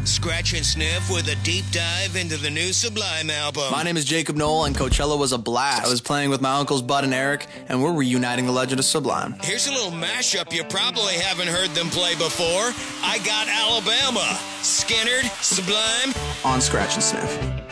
Scratch and Sniff with a deep dive into the new Sublime album. My name is Jacob Knoll, and Coachella was a blast. I was playing with my uncles Bud and Eric, and we're reuniting the legend of Sublime. Here's a little mashup you probably haven't heard them play before. I Got Alabama, Skynyrd, Sublime, on Scratch and Sniff.